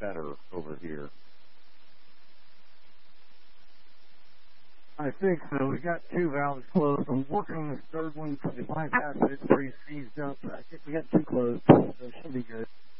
better over here. I think so. We got 2 valves closed. I'm working on this third one to the bypass, but it's pretty seized up. I think we got 2 closed, so it should be good.